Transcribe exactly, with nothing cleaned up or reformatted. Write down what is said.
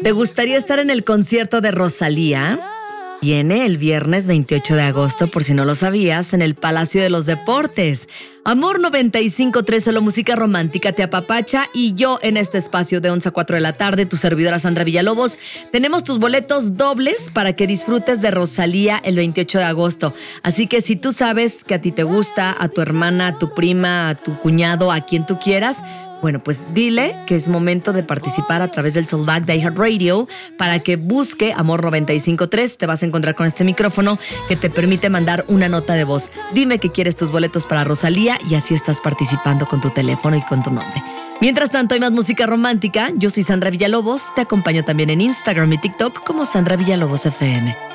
¿Te gustaría estar en el concierto de Rosalía? Viene el viernes veintiocho de agosto, por si no lo sabías, en el Palacio de los Deportes. Amor noventa y cinco punto tres, solo música romántica te apapacha, y yo en este espacio de once a cuatro de la tarde, tu servidora Sandra Villalobos, tenemos tus boletos dobles para que disfrutes de Rosalía el veintiocho de agosto. Así que si tú sabes que a ti te gusta, a tu hermana, a tu prima, a tu cuñado, a quien tú quieras, bueno, pues dile que es momento de participar a través del Talkback de iHeartRadio para que busque Amor noventa y cinco punto tres. Te vas a encontrar con este micrófono que te permite mandar una nota de voz. Dime que quieres tus boletos para Rosalía y así estás participando con tu teléfono y con tu nombre. Mientras tanto, hay más música romántica. Yo soy Sandra Villalobos. Te acompaño también en Instagram y TikTok como Sandra Villalobos F M.